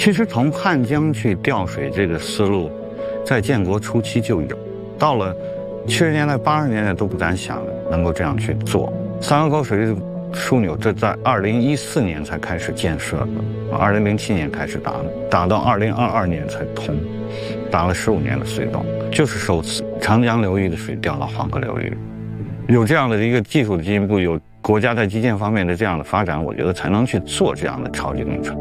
其实从汉江去调水这个思路，在建国初期就有，到了70年代、80年代都不敢想能够这样去做。三河沟水利枢纽这在2014年才开始建设的，2007年开始打到2022年才通，打了15年的隧道，就是受长江流域的水调到黄河流域。有这样的一个技术的进步，有国家在基建方面的这样的发展，我觉得才能去做这样的超级工程。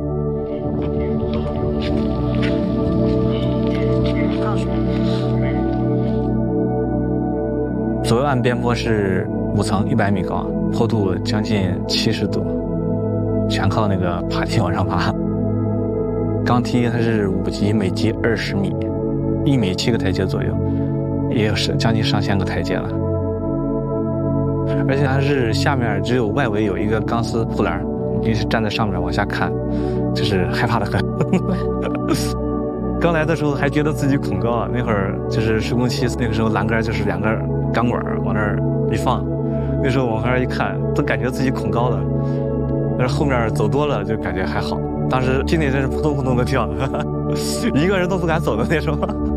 左右岸边坡是5层100米高，坡度将近70度，全靠那个爬梯往上爬。钢梯它是5级，每级20米，1米7个台阶左右，也有将近上千个台阶了。而且它是下面只有外围有一个钢丝护栏，你是站在上面往下看，就是害怕的很。刚来的时候还觉得自己恐高啊，那会儿就是施工期，那个时候栏杆就是2根钢管往那儿一放，那时候往那儿一看，都感觉自己恐高了。但是后面走多了就感觉还好，当时心里真是扑通扑通的跳，一个人都不敢走的那种。